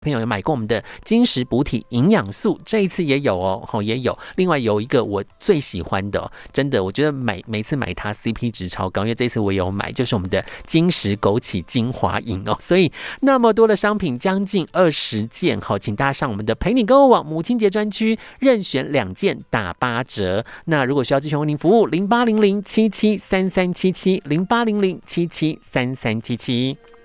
朋友有买过我们的金石补体营养素，这一次也有哦，也有。另外有一个我最喜欢的，真的，我觉得每次买它 CP 值超高，因为这次我也有买，就是我们的金石枸杞精华饮哦。所以那么多的商品，将近20件，好，请大家上我们的陪你购物网母亲节专区，任选2件打8折。那如果需要咨询为您服务，0800773377，0800773377。